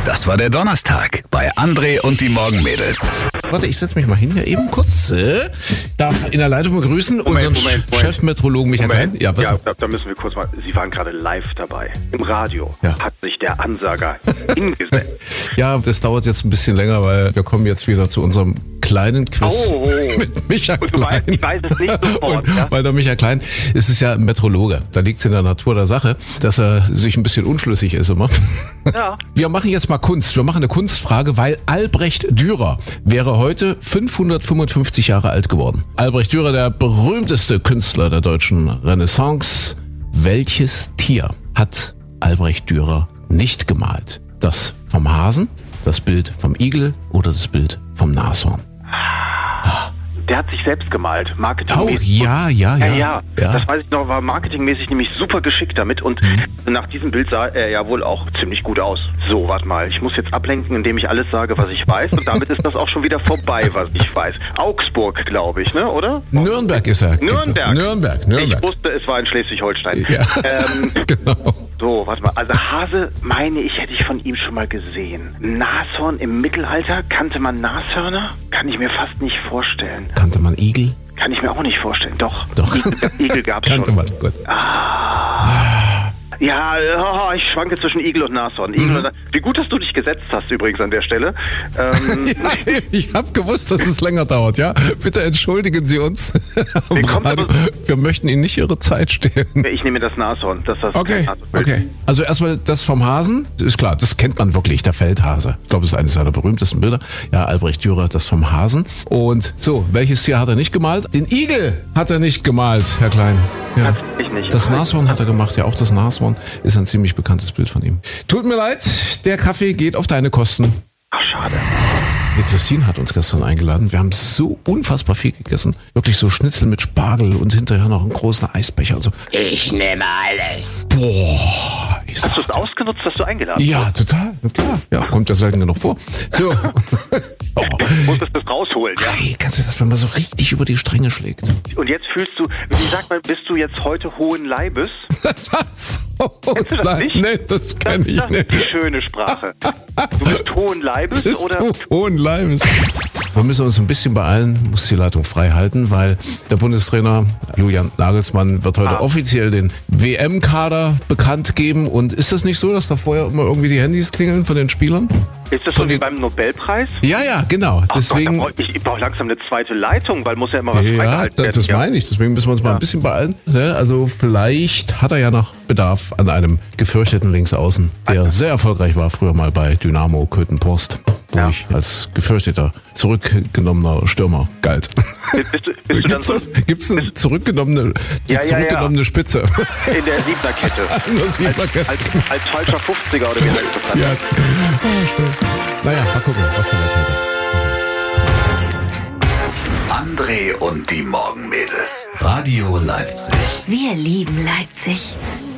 Das war der Donnerstag bei André und die Morgenmädels. Warte, ich setze mich mal hin hier eben kurz. Darf in der Leitung begrüßen unseren Chefmeteorologen Michael Klein. Ja, da müssen wir kurz mal, Sie waren gerade live dabei. Im Radio hat sich der Ansager hingesetzt. Ja, das dauert jetzt ein bisschen länger, weil wir kommen jetzt wieder zu unserem kleinen Quiz mit Michael Klein. Ich weiß es nicht sofort. Weil der Michael Klein ist ja ein Meteorologe. Da liegt es in der Natur der Sache, dass er sich ein bisschen unschlüssig ist immer. Ja. Wir machen jetzt mal Kunst. Wir machen eine Kunstfrage, weil Albrecht Dürer wäre heute 555 Jahre alt geworden. Albrecht Dürer, der berühmteste Künstler der deutschen Renaissance. Welches Tier hat Albrecht Dürer nicht gemalt? Das vom Hasen, das Bild vom Igel oder das Bild vom Nashorn? Der hat sich selbst gemalt, marketingmäßig. Oh, ja. Das weiß ich noch, war marketingmäßig nämlich super geschickt damit und nach diesem Bild sah er ja wohl auch ziemlich gut aus. So, warte mal, ich muss jetzt ablenken, indem ich alles sage, was ich weiß und damit ist das auch schon wieder vorbei, was ich weiß. Augsburg, glaube ich, ne, oder? Nürnberg ist er. Nürnberg. Ich wusste, es war in Schleswig-Holstein. Ja, genau. So, warte mal, also Hase, meine ich, hätte ich von ihm schon mal gesehen. Nashorn im Mittelalter, kannte man Nashörner? Kann ich mir fast nicht vorstellen. Kannte man Igel? Kann ich mir auch nicht vorstellen. Doch. Igel gab's schon. Kannte man, gut. Ja, ich schwanke zwischen Igel und Nashorn. Wie gut, dass du dich gesetzt hast übrigens an der Stelle. Ich habe gewusst, dass es länger dauert, ja? Bitte entschuldigen Sie uns. Wir möchten Ihnen nicht Ihre Zeit stehlen. Ich nehme das Nashorn. Okay. Also erstmal das vom Hasen, ist klar, das kennt man wirklich, der Feldhase. Ich glaube, das ist eines seiner berühmtesten Bilder. Ja, Albrecht Dürer, das vom Hasen. Und so, welches Tier hat er nicht gemalt? Den Igel hat er nicht gemalt, Herr Klein. Ja. Ich nicht. Das Nashorn hat er gemacht, ja, auch das Nashorn ist ein ziemlich bekanntes Bild von ihm. Tut mir leid, der Kaffee geht auf deine Kosten. Ach, schade. Die Christine hat uns gestern eingeladen. Wir haben so unfassbar viel gegessen. Wirklich so Schnitzel mit Spargel und hinterher noch einen großen Eisbecher und so. Ich nehme alles. Boah. Hast du es ausgenutzt, dass du eingeladen hast? Ja, total. Klar. Ja, kommt ja selten genug vor. So. Musstest das rausholen, ja? Hey, kannst du das, wenn man so richtig über die Stränge schlägt? Und jetzt fühlst du, wie sagt man, bist du jetzt heute hohen Leibes? Was? Kennst du das nicht? Nee, das kenn ich nicht. Das ist die schöne Sprache. Du bist hohen Leibes, oder? Hohen Leibes. Wir müssen uns ein bisschen beeilen, muss die Leitung frei halten, weil der Bundestrainer Julian Nagelsmann wird heute offiziell den WM-Kader bekannt geben. Und ist das nicht so, dass da vorher immer irgendwie die Handys klingeln von den Spielern? Ist das so wie beim Nobelpreis? Ja, genau. Ach deswegen Gott, ich brauche langsam eine zweite Leitung, weil muss ja immer was freigehalten werden. Das meine ich. Deswegen müssen wir uns mal ein bisschen beeilen. Also vielleicht hat er ja noch Bedarf an einem gefürchteten Linksaußen, der sehr erfolgreich war früher mal bei Dynamo Köthen-Post, wo ich als gefürchteter, zurückgenommener Stürmer galt. Bist du dann so? Gibt's eine zurückgenommene Spitze? In der Siebnerkette. Als falscher 50er oder wie heißt das? Ja. Naja, mal gucken, was da wird heute. André und die Morgenmädels. Radio Leipzig. Wir lieben Leipzig.